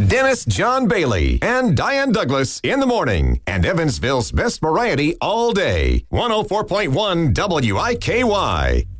Dennis John Bailey and Diane Douglas in the morning. And Evansville's best variety all day. 104.1 WIKY.